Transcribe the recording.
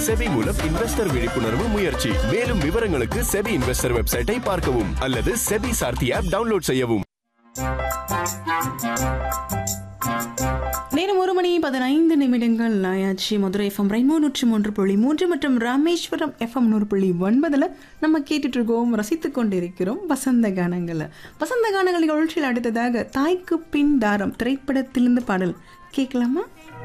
SEBI மூலம் investor விழிப்புணர்வு முயற்சி. மேலும் விவரங்களுக்கு செபி இன்வெஸ்டர் வெப்சைட்டை பார்க்கவும் அல்லது செபி சார்த்தி ஆப் டவுன்லோட் செய்யவும். நேரம் 1:15 ஆயாச்சு. மதுரை FM ரெயின்போ 103.3 மற்றும் ராமேஸ்வரம் FM 100.9 நம்ம கேட்டுட்டு இருக்கோம், ரசித்துக் கொண்டிருக்கிறோம் வசந்த கானங்கள். வசந்த கானங்கள் நிகழ்ச்சியில் அடுத்ததாக தாய்க்கு பின் தாரம் திரைப்படத்திலிருந்து பாடல் கேட்கலாமா?